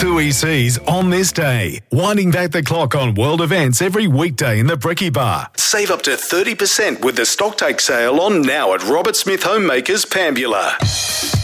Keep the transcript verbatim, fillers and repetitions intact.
Two E Cs on this day. Winding back the clock on world events every weekday in the Bricky Bar. Save up to thirty percent with the Stocktake sale on now at Robert Smith Homemakers, Pambula.